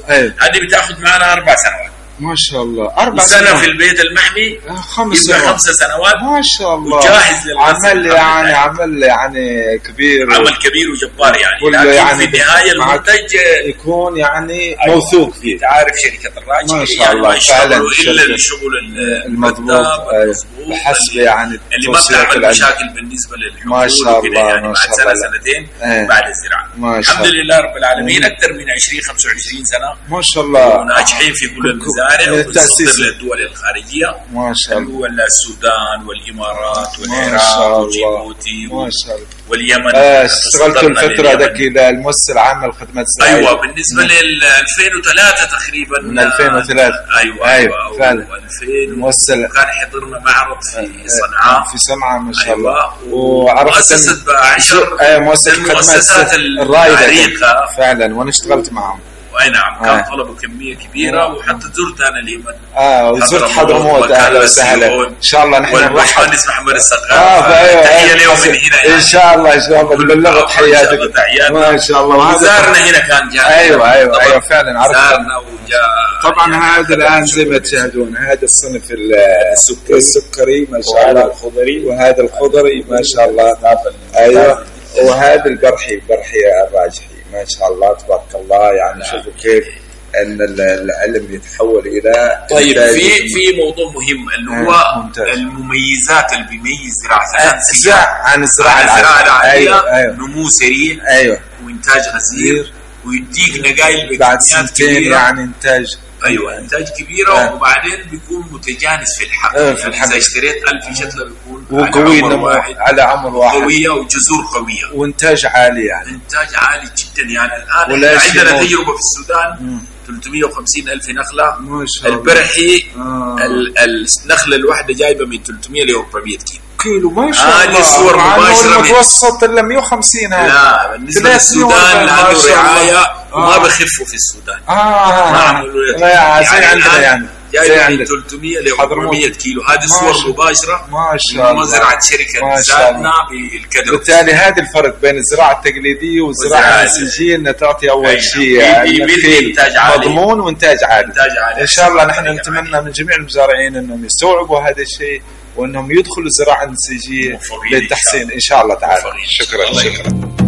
هذه بتاخذ معنا 4 سنوات. ما شاء الله 4 سنة في البيت المحمي 5 سنوات ما شاء الله. وجاهز عمل يعني كبير، عمل كبير وجبار يعني. لكن يعني في النهاية المنتج يكون يعني موثوق فيه. تعرف شركة الراجحي ما شاء الله فعلا إلا الشغل المضبوط بحسب يعني اللي ما بتعمل مشاكل بالنسبة للحقوق. ما شاء الله يعني ما بعد شاء الله سنتين بعد الزراعة. الحمد لله رب العالمين. أكثر من 20-25 سنة ما شاء الله وناجحين في كل المزارع وبنصدر للدول الخارجية ما شاء الله، هو السودان والإمارات والعراق وجيبوتي واليمن. اشتغلت الفترة ذاك المؤسسة العامة للخدمات الزراعية. أيوة بالنسبة لل 2003 تقريبا. من 2003 أيوة فعلا. المؤسسة كان حضرنا معرض في صنعاء. في صنعاء ما شاء الله. أيوة. وعرفت مؤسسة مؤسسة المؤسسات الرائدة فعلا، وأنا اشتغلت معهم. اي نعم. كان طلبوا كميه كبيره وحتى زرت انا اليمن. وزرت حضرموت. اهلا وسهلا. ان شاء الله نحن والباشمهندس محمد السقاف. تحيه لهم من هنا يعني. ان شاء الله ان شاء الله بنبلغ تحياتك. ما شاء الله. وزارنا هنا كان جاء. ايوه فعلا عرفت. زارنا وجاء. طبعا هذا الان زي ما تشاهدون هذا الصنف السكري ما شاء الله، الخضري، وهذا الخضري ما شاء الله. ايوه. وهذا البرحي الراجحي ما شاء الله تبارك الله. يعني شوفوا كيف ان العلم يتحول الى. طيب في موضوع مهم اللي هو المميزات اللي بيميز زراعه عن الزراعه العاديه. نمو سريع. وانتاج غزير ويديك نقايل بعد سنتين يعني انتاج. انتاج كبيره. وبعدين بيكون متجانس في الحقل. يعني اذا اشتريت 1000 شتله بيكون وقوي على عمر واحد، قويه وجذور قويه وانتاج عالي يعني. انتاج عالي جدا يعني. الان عندنا تجربه في السودان 350,000 نخله. البرحي النخله الواحده جايبه من 300 ل 400 كيلو ما شاء الله. هذه صور مباشره. المتوسط الا 150. هذا لا بالنسبه للسودان لانه رعايه وما بخفوا في السودان. لا زي عندنا يعني جاي من 300 ل 400 كيلو. هذه صور مباشره ما شاء الله. مزرعه شركه سادنا بالكدر. بالتالي هذا الفرق بين الزراعه التقليديه والزراعه الانسيجيه، انها تعطي اول شيء مضمون وانتاج عالي. ان شاء الله نحن نتمنى من جميع المزارعين انهم يستوعبوا هذا الشيء وانهم يدخلوا الزراعه الانسيجيه للتحسين ان شاء الله تعالى. شكرا.